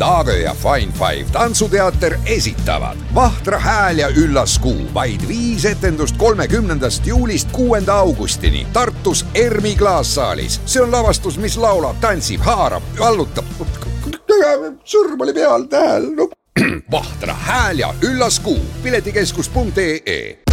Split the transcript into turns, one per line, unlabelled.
Daagö ja Fine Five tantsuteater esitavad Vahtra hääl ja üllas kuu. Vaid 5 etendust 30. juulist 6. augustini Tartus Ermi klaassaalis. See on lavastus, mis laulab, tantsib, haarab, vallutab. Sõrm oli peal, tähel. Vahtra hääl ja üllas kuu. Piletikeskus.ee